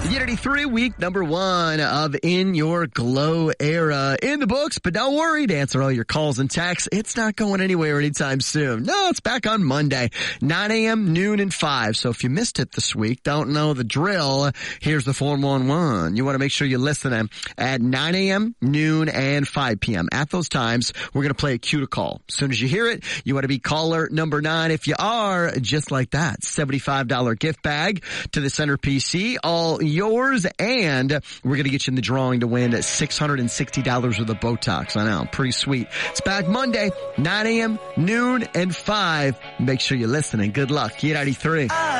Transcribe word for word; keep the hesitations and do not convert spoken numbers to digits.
Unity three, week number one of In Your Glow Era in the books, but don't worry to answer all your calls and texts. It's not going anywhere anytime soon. No, it's back on Monday, nine a.m., noon, and five. So if you missed it this week, don't know the drill, here's the four one one. You want to make sure you're listening at nine a.m., noon, and five p.m. At those times, we're going to play a cue to call. As soon as you hear it, you want to be caller number nine. If you are, just like that, seventy-five dollars gift bag to the Center P C, all yours, and we're going to get you in the drawing to win six hundred sixty dollars worth of Botox. I know, pretty sweet. It's back Monday, nine a.m., noon, and five. Make sure you're listening. Good luck. Unity three.